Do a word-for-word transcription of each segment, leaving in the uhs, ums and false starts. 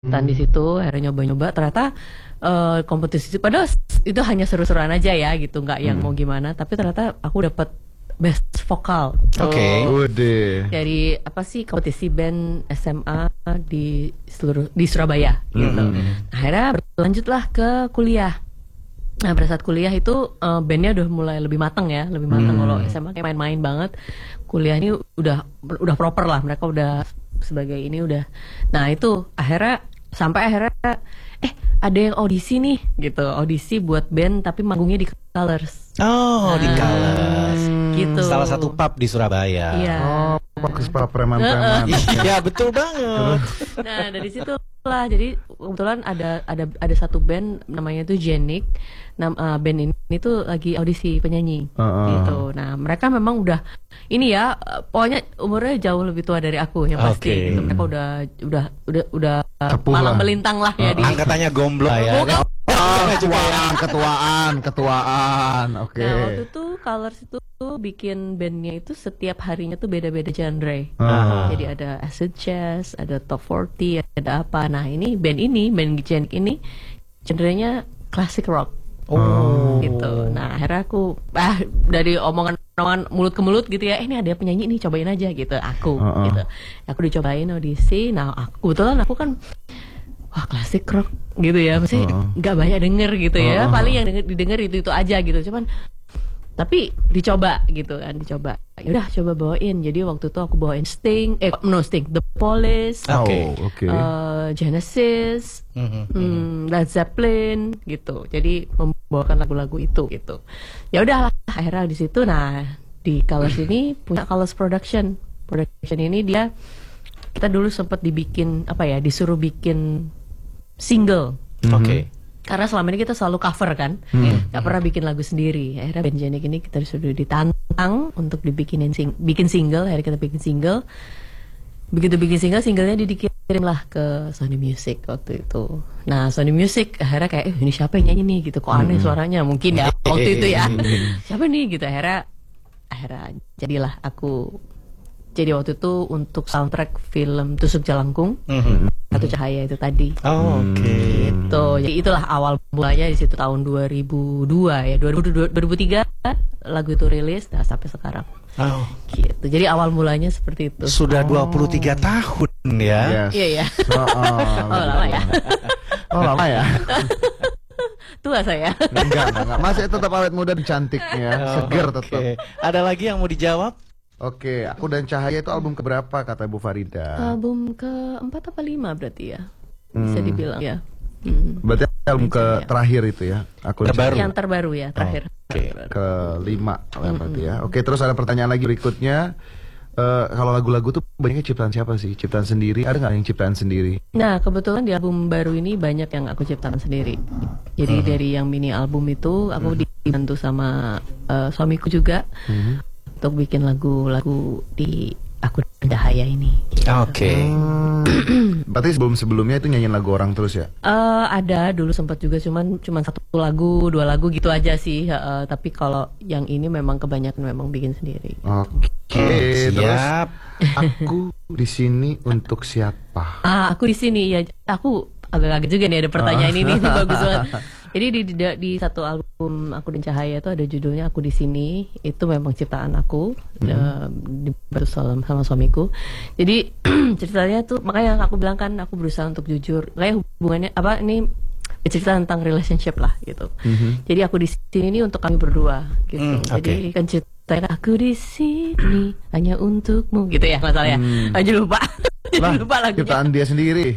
ikutan di situ, akhirnya nyoba-nyoba, ternyata uh, kompetisi padahal itu hanya seru-seruan aja ya gitu, nggak yang Hmm. mau gimana, tapi ternyata aku dapat best vokal. Oke. Udah. Dari apa sih kompetisi band S M A di seluruh di Surabaya gitu. Mm-hmm. Akhirnya berlanjutlah ke kuliah. Nah pada saat kuliah itu uh, bandnya udah mulai lebih matang ya, lebih matang. Hmm. Kalau S M A kayak main-main banget, kuliah ini udah udah proper lah, mereka udah sebagai ini udah. Nah itu akhirnya sampai akhirnya eh ada yang audisi nih gitu, audisi buat band tapi manggungnya di Colors. Oh, di Nah, Colors. gitu. Salah satu pub di Surabaya. Iya. Oh, bagus Pak, preman-preman. Iya, betul banget. Nah dari situ lah, jadi kebetulan ada ada ada satu band namanya tuh Jenik. Nam, uh, band ini, ini tuh lagi audisi penyanyi Uh-uh. gitu. Nah mereka memang udah ini ya, uh, pokoknya umurnya jauh lebih tua dari aku yang pasti. Oke. Gitu. Mereka udah udah udah udah Sepuh malang lah. melintang lah ya di. Angkatannya gomblo ya. Bukan. Ah, ketuaan, ketuaan, ketuaan. Oke. Nah waktu itu Colors itu bikin bandnya itu setiap harinya tuh beda-beda genre. Ah. Jadi ada acid jazz, ada top forty, ada apa. Nah ini band ini, band Jenik ini genrenya classic rock. Oh. Gitu. Nah akhirnya aku ah dari omongan-omongan mulut ke mulut gitu ya, eh, ini ada penyanyi nih, cobain aja gitu aku Uh-uh. gitu. Aku dicobain audisi. Nah aku kebetulan aku kan wah klasik rock gitu ya, maksudnya Uh-uh. nggak banyak denger gitu ya, Uh-uh. paling yang denger, didengar itu itu aja gitu. Cuman tapi dicoba gitu kan, dicoba. Yaudah coba bawain. Jadi waktu itu aku bawain Sting, eh no Sting, The Police, Oh, Oke. oke. eh, Genesis, Mhm. Hmm, Led Zeppelin gitu. Jadi membawakan lagu-lagu itu gitu. Ya udahlah akhirnya di situ. Nah di Colors ini punya Colors Production. Production ini dia kita dulu sempat dibikin apa ya, disuruh bikin single. Oke. Karena selama ini kita selalu cover kan, nggak pernah bikin lagu sendiri. Akhirnya band Jenik ini kita disuruh ditantang untuk dibikinin sing bikin single. Akhirnya kita bikin single. Begitu bikin single, singlenya dikirim lah ke Sony Music waktu itu. Nah Sony Music akhirnya kayak, eh ini siapa yang nyanyi nih gitu, kok aneh suaranya, mungkin ya waktu itu ya. Siapa nih gitu, akhirnya akhirnya jadilah aku. Jadi waktu itu untuk soundtrack film Tusuk Jalangkung, Mhm. Satu Cahaya itu tadi. Oh, oke. Gitu. Jadi itulah awal mulanya di situ tahun dua ribu dua ya, dua ribu dua, dua ribu tiga lagu itu rilis, nah sampai sekarang. Oh, Gitu. Jadi awal mulanya seperti itu. sudah dua puluh tiga tahun ya. Yes. Iya ya. Oh, oh, Oh lama ya. Oh, lama ya? Tua saya. Enggak, enggak, enggak. Masih tetap awet muda dan cantiknya, seger tetap. Oke. Ada lagi yang mau dijawab? Oke, Aku dan Cahaya itu album keberapa kata Bu Farida? Album keempat apa lima berarti ya? Bisa Hmm. dibilang ya. Hmm. Berarti album ke Cahaya. terakhir itu ya? Aku dan Terbaru. Yang terbaru ya, terakhir. Oke. kelima ya, berarti ya. Oke, terus ada pertanyaan lagi berikutnya. Eh, kalau lagu-lagu tuh banyaknya ciptaan siapa sih? Ciptaan sendiri? Ada nggak yang ciptaan sendiri? Nah, kebetulan di album baru ini banyak yang aku ciptakan sendiri. Jadi dari yang mini album itu aku dibantu sama eh, suamiku juga untuk bikin lagu-lagu di Aku dan Cahaya ini. Oke. Hmm, berarti sebelum-sebelumnya itu nyanyiin lagu orang terus ya? Eh, ada dulu sempat juga, cuman cuman satu lagu, dua lagu gitu aja sih. eh, tapi kalau yang ini memang kebanyakan memang bikin sendiri. Oke, terus Siap. aku di sini untuk siapa? Ah, aku di sini ya. Aku agak kaget juga nih ada pertanyaan ini, ini bagus banget. Jadi di, di di satu album Aku dan Cahaya itu ada judulnya Aku di Sini. Itu memang ciptaan aku, eh, dibantu sama, sama suamiku. Jadi ceritanya tuh, makanya yang aku bilang kan aku berusaha untuk jujur. Kayak hubungannya apa ini cerita tentang relationship lah gitu. Jadi aku di sini ini untuk kami berdua gitu. Hmm, Jadi kan ceritanya aku di sini hanya untukmu gitu ya masalahnya. Hmm. Aja lupa. Jadi Lah, lupa lagunya. ciptaan dia sendiri.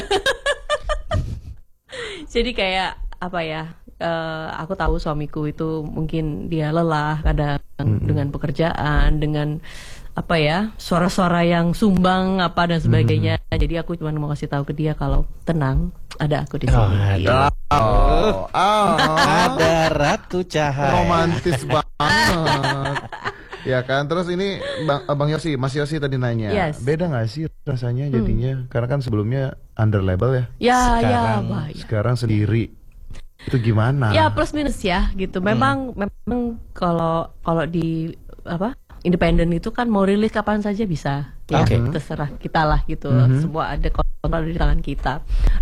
Jadi kayak apa ya? eh, aku tahu suamiku itu mungkin dia lelah kadang dengan pekerjaan, dengan apa ya, suara-suara yang sumbang apa dan sebagainya. Jadi aku cuma mau kasih tahu ke dia kalau tenang, ada aku di Oh, sini. ada. Oh, oh, Ada Ratu Cahaya. romantis banget. Ya kan, terus ini Bang, Bang Yosi, Mas Yosi tadi nanya, Yes. beda nggak sih rasanya jadinya? Karena kan sebelumnya under label ya, Ya, ya, Sekarang- bahaya. sekarang sendiri. Itu gimana? Ya plus minus ya gitu. Memang memang kalau kalau di apa independen itu kan mau rilis kapan saja bisa, ya Oke. terserah kita lah gitu. Mhm. Semua ada kontrol di tangan kita.